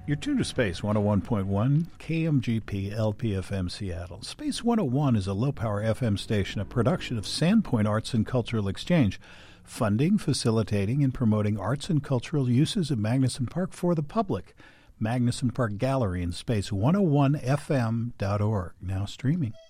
You're tuned to Space 101.1 KMGP LPFM Seattle. Space 101 is a low-power FM station, a production of Sandpoint Arts and Cultural Exchange, funding, facilitating, and promoting arts and cultural uses of Magnuson Park for the public. Magnuson Park Gallery and Space101fm.org, now streaming.